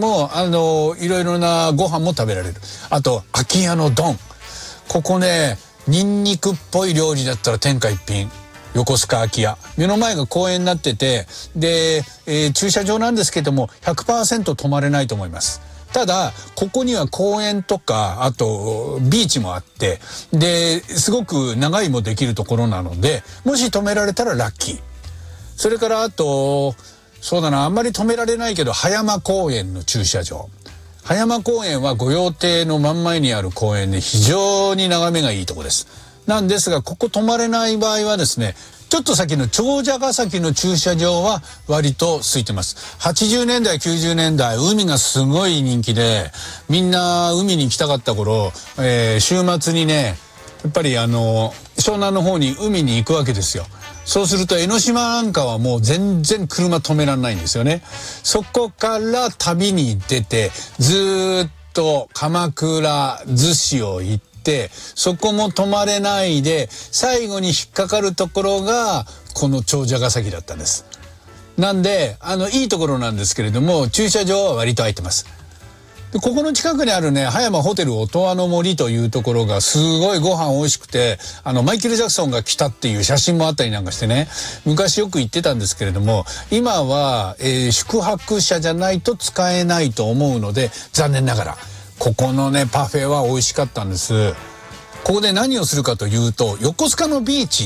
もいろいろなご飯も食べられる。あと空き家のドン、ここねニンニクっぽい料理だったら天下一品。横須賀空き家、目の前が公園になってて、で、駐車場なんですけども 100% 泊まれないと思います。ただここには公園とかあとビーチもあって、ですごく長居もできるところなので、もし止められたらラッキー。それからあとそうだな、あんまり止められないけど葉山公園の駐車場、葉山公園は御用邸の真ん前にある公園で非常に眺めがいいところです。なんですがここ泊まれない場合はですね、ちょっと先の長者ヶ崎の駐車場は割と空いてます。80年代90年代海がすごい人気で、みんな海に行きたかった頃、週末にねやっぱり湘南の方に海に行くわけですよ。そうすると江ノ島なんかはもう全然車止めらんないんですよね。そこから旅に出てずーっと鎌倉逗子を行って、そこも止まれないで最後に引っかかるところがこの長者ヶ崎だったんです。なんでいいところなんですけれども、駐車場は割と空いてます。でここの近くにあるね葉山ホテル音羽の森というところがすごいご飯美味しくて、マイケル・ジャクソンが来たっていう写真もあったりなんかしてね、昔よく行ってたんですけれども、今は、宿泊者じゃないと使えないと思うので、残念ながらここのねパフェは美味しかったんです。ここで何をするかというと、横須賀のビーチって、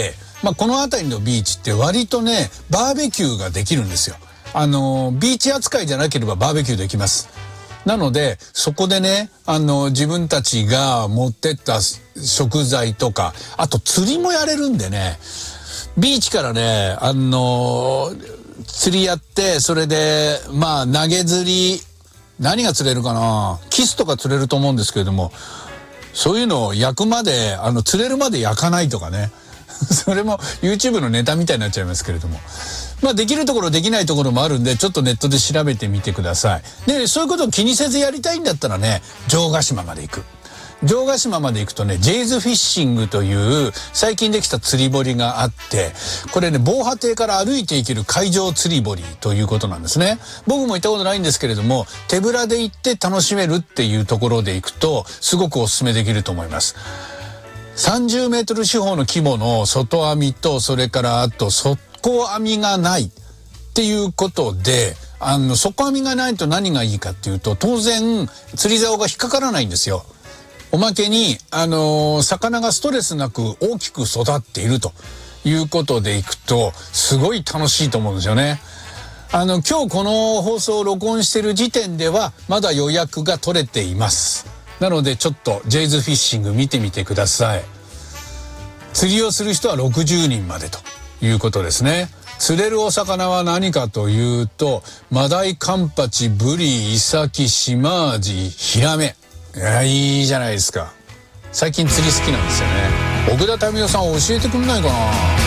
この辺りのビーチって割とねバーベキューができるんですよ。ビーチ扱いじゃなければバーベキューできます。なのでそこでね自分たちが持ってった食材とか、あと釣りもやれるんでね、ビーチからね釣りやって、それで投げ釣り、何が釣れるかな、キスとか釣れると思うんですけれども、そういうのを焼くまで釣れるまで焼かないとかねそれも YouTube のネタみたいになっちゃいますけれども、できるところできないところもあるんで、ちょっとネットで調べてみてください。でそういうことを気にせずやりたいんだったらね、城ヶ島まで行く。城ヶ島まで行くとね、ジェイズフィッシングという最近できた釣り堀があって、これね防波堤から歩いて行ける海上釣り堀ということなんですね。僕も行ったことないんですけれども、手ぶらで行って楽しめるっていうところで行くとすごくお勧めできると思います。30メートル四方の規模の外網と、それからあと底網がないっていうことで、底網がないと何がいいかっていうと、当然釣り竿が引っかからないんですよ。おまけに魚がストレスなく大きく育っているということでいくとすごい楽しいと思うんですよね。今日この放送を録音している時点ではまだ予約が取れています。なのでちょっとジェイズフィッシング見てみてください。釣りをする人は60人までということですね。釣れるお魚は何かというと、マダイ、カンパチ、ブリ、イサキ、シマアジ、ヒラメ。いいじゃないですか。最近釣り好きなんですよね。奥田民生さん教えてくんないかな。